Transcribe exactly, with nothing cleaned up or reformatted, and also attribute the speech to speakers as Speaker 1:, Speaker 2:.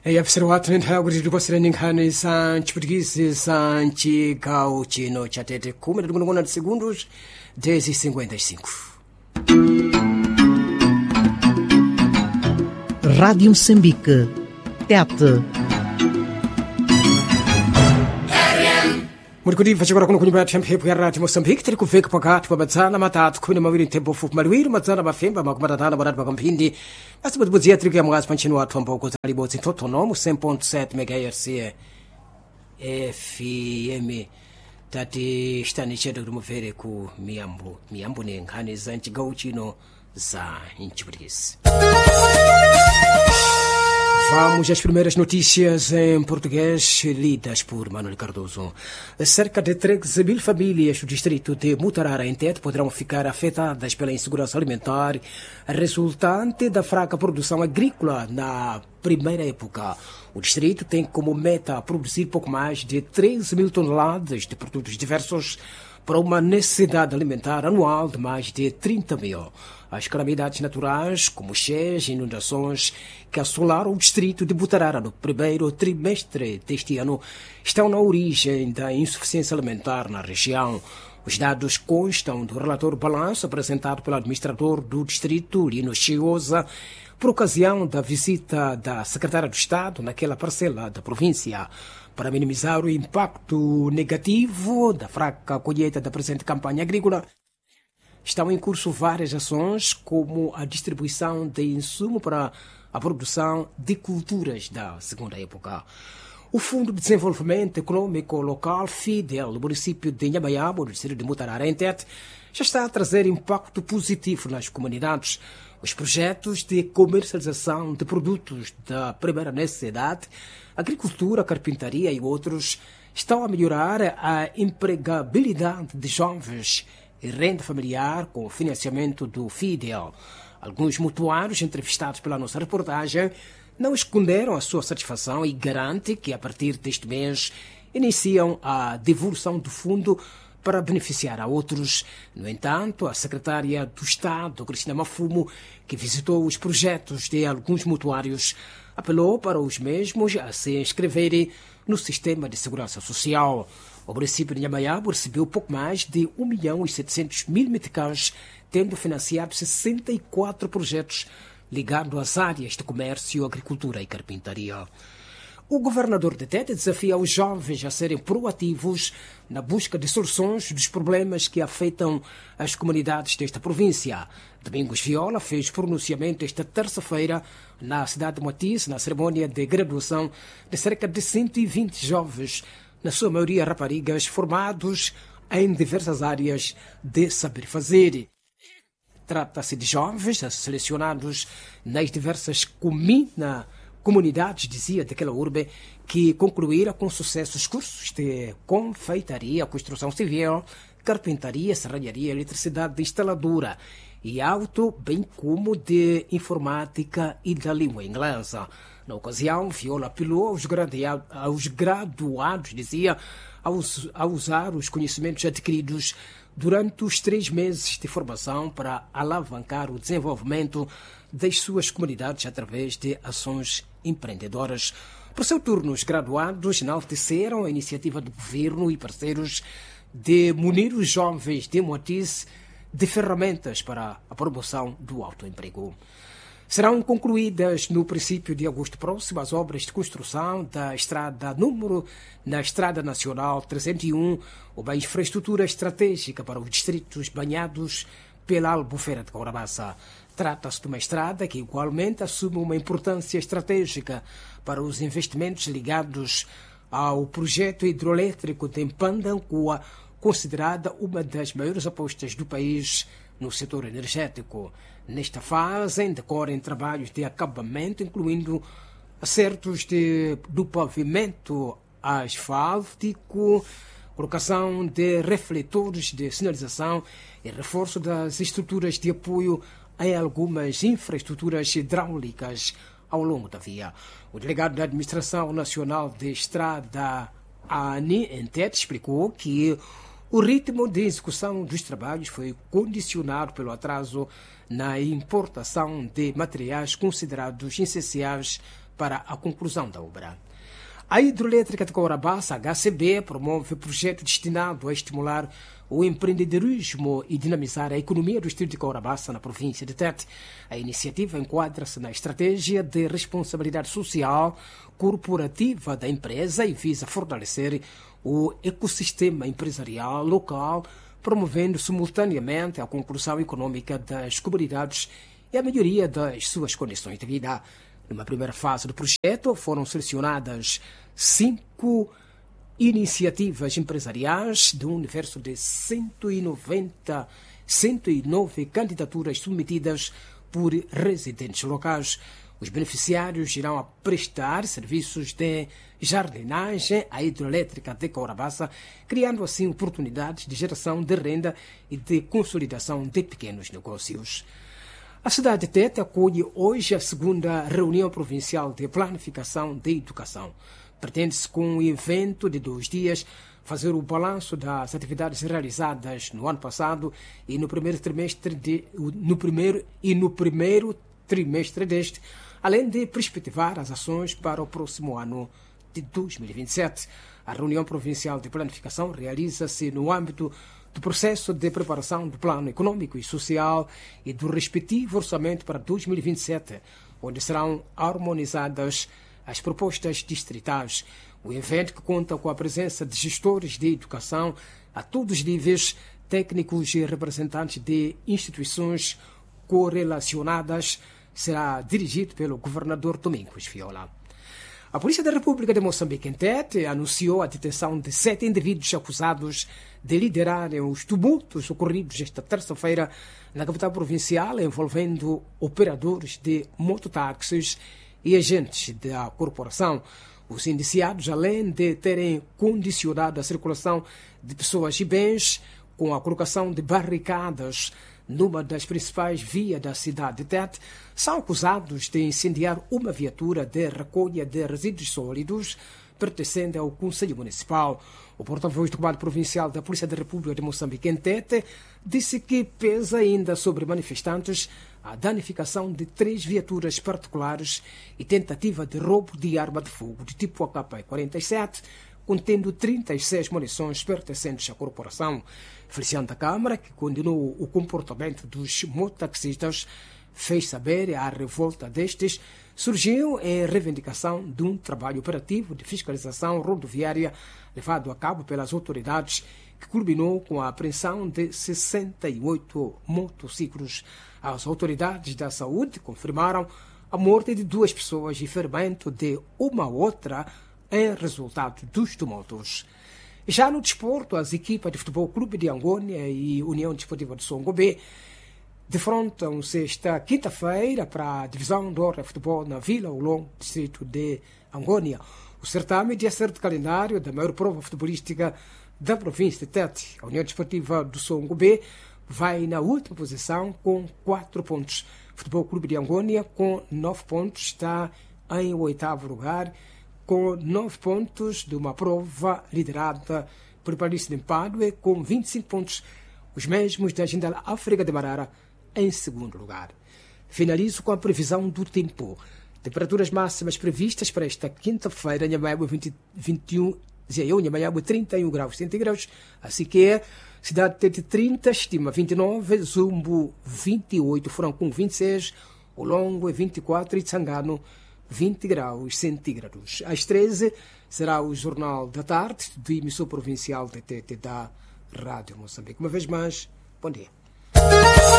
Speaker 1: Yafisira watu nintaguri dupasira ninkhani sanchi portuguese sanchi gauchino chatete kumi na dugunuguna de segundos dez e cinquenta e cinco.
Speaker 2: Rádio Moçambique, Tete.
Speaker 1: Murikudi fachagora kuno kunyumba tempepo ya Rádio Moçambique tiri kuveka pakati pa madzana matatu kumi na mawiri ntembo fupi maliwiri madzana mafemba makumi matatano baratu pakamphindi basi butibudzia tiri kuyamwa kasi panchini wathu amboko za libodzi ntotono mu cem ponto sete megahertz F M tati xitani chetu kuti mubvere ku miyambo miyambo ni nkhani za mcigawo chino za mciputikisi. Vamos às primeiras notícias em português, lidas por Manuel Cardoso. Cerca de treze mil famílias do distrito de Mutarara, em Tete, poderão ficar afetadas pela insegurança alimentar resultante da fraca produção agrícola na primeira época. O distrito tem como meta produzir pouco mais de treze mil toneladas de produtos diversos para uma necessidade alimentar anual de mais de trinta mil. As calamidades naturais, como cheias e inundações que assolaram o distrito de Mutarara no primeiro trimestre deste ano, estão na origem da insuficiência alimentar na região. Os dados constam do relatório balanço apresentado pelo administrador do distrito, Lino Chiosa, por ocasião da visita da secretária do Estado naquela parcela da província. Para minimizar o impacto negativo da fraca colheita da presente campanha agrícola, estão em curso várias ações, como a distribuição de insumo para a produção de culturas da segunda época. O Fundo de Desenvolvimento Econômico Local, FIDEL, do município de Inhambaiabo, do distrito de Mutarara, em Tete, já está a trazer impacto positivo nas comunidades. Os projetos de comercialização de produtos da primeira necessidade, agricultura, carpintaria e outros, estão a melhorar a empregabilidade de jovens e renda familiar com o financiamento do FIDEL. Alguns mutuários entrevistados pela nossa reportagem não esconderam a sua satisfação e garantem que, a partir deste mês, iniciam a devolução do fundo para beneficiar a outros. No entanto, a secretária do Estado, Cristina Mafumo, que visitou os projetos de alguns mutuários, apelou para os mesmos a se inscreverem no sistema de segurança social. O município de Inhambaiabo recebeu pouco mais de um milhão e setecentos mil meticais, tendo financiado sessenta e quatro projetos ligados às áreas de comércio, agricultura e carpintaria. O governador de Tete desafia os jovens a serem proativos na busca de soluções dos problemas que afetam as comunidades desta província. Domingos Viola fez pronunciamento esta terça-feira na cidade de Moatize, na cerimônia de graduação de cerca de cento e vinte jovens, na sua maioria raparigas, formados em diversas áreas de saber fazer. Trata-se de jovens selecionados nas diversas comina, comunidades, dizia, daquela urbe, que concluíram com sucesso os cursos de confeitaria, construção civil, carpintaria, serralharia, eletricidade instaladora e auto, bem como de informática e da língua inglesa. Na ocasião, Viola apelou aos, aos graduados, dizia, a usar os conhecimentos adquiridos durante os três meses de formação para alavancar o desenvolvimento das suas comunidades através de ações empreendedoras. Por seu turno, os graduados enalteceram a iniciativa do governo e parceiros de munir os jovens de Moatize de ferramentas para a promoção do autoemprego. Serão concluídas no princípio de agosto próximo as obras de construção da estrada número na Estrada Nacional trezentos e um, uma infraestrutura estratégica para os distritos banhados pela Albufeira de Caurabassa. Trata-se de uma estrada que igualmente assume uma importância estratégica para os investimentos ligados ao projeto hidroelétrico de Mpandancua, considerada uma das maiores apostas do país no setor energético. Nesta fase, decorrem trabalhos de acabamento, incluindo acertos de, do pavimento asfáltico, colocação de refletores de sinalização e reforço das estruturas de apoio em algumas infraestruturas hidráulicas ao longo da via. O delegado da Administração Nacional de Estrada, A N I, em Tete, explicou que o ritmo de execução dos trabalhos foi condicionado pelo atraso na importação de materiais considerados essenciais para a conclusão da obra. A Hidroelétrica de Courabaça, H C B, promove projeto destinado a estimular o empreendedorismo e dinamizar a economia do distrito de Courabaça, na província de Tete. A iniciativa enquadra-se na estratégia de responsabilidade social corporativa da empresa e visa fortalecer o ecossistema empresarial local, promovendo simultaneamente a conclusão econômica das comunidades e a melhoria das suas condições de vida. Numa primeira fase do projeto, foram selecionadas cinco iniciativas empresariais de um universo de cento e noventa, cento e nove candidaturas submetidas por residentes locais. Os beneficiários irão prestar serviços de jardinagem à hidroelétrica de Courabaça, criando assim oportunidades de geração de renda e de consolidação de pequenos negócios. A cidade de Tete acolhe hoje a segunda reunião provincial de planificação de educação. Pretende-se, com um evento de dois dias, fazer o balanço das atividades realizadas no ano passado e no primeiro trimestre de, no primeiro e no primeiro trimestre deste, além de perspectivar as ações para o próximo ano de dois mil e vinte e sete. A reunião provincial de planificação realiza-se no âmbito do processo de preparação do plano econômico e social e do respectivo orçamento para dois mil e vinte e sete, onde serão harmonizadas as propostas distritais. O evento, que conta com a presença de gestores de educação a todos os níveis, técnicos e representantes de instituições correlacionadas, será dirigido pelo governador Domingos Viola. A Polícia da República de Moçambique, em Tete, anunciou a detenção de sete indivíduos acusados de liderarem os tumultos ocorridos esta terça-feira na capital provincial, envolvendo operadores de mototáxis e agentes da corporação. Os indiciados, além de terem condicionado a circulação de pessoas e bens com a colocação de barricadas numa das principais vias da cidade de Tete, são acusados de incendiar uma viatura de recolha de resíduos sólidos pertencente ao Conselho Municipal. O porta-voz do Comando Provincial da Polícia da República de Moçambique, em Tete, disse que pesa ainda sobre manifestantes a danificação de três viaturas particulares e tentativa de roubo de arma de fogo de tipo A K quarenta e sete, contendo trinta e seis munições pertencentes à corporação. Feliciano da Câmara, que condenou o comportamento dos mototaxistas, fez saber a revolta destes surgiu em reivindicação de um trabalho operativo de fiscalização rodoviária levado a cabo pelas autoridades, que culminou com a apreensão de sessenta e oito motociclos. As autoridades da saúde confirmaram a morte de duas pessoas e ferimento de uma outra em resultado dos tumultos. Já no desporto, as equipas de Futebol Clube de Angônia e União Desportiva de Songobé defrontam-se esta quinta-feira para a divisão de honra de futebol na Vila Oulong, distrito de Angônia. O certame de acerto de calendário da maior prova futebolística da província de Tete. A União Desportiva do Songobé vai na última posição com quatro pontos. O Futebol Clube de Angônia, com nove pontos, está em oitavo lugar, com nove pontos de uma prova liderada por Paris de Padue, com vinte e cinco pontos, os mesmos da Jindal África de Marara, em segundo lugar. Finalizo com a previsão do tempo. Temperaturas máximas previstas para esta quinta-feira, Nhamaia vinte, vinte e um, Nhamaia trinta e um graus centígrados, assim que é, Cidade de Tete trinta, Estima vinte e nove, Zumbo vinte e oito, Francum vinte e seis, Olongo vinte e quatro e Tsangano vinte graus centígrados. Às treze será o Jornal da Tarde do emissor provincial de Tete da Rádio Moçambique. Uma vez mais, bom dia.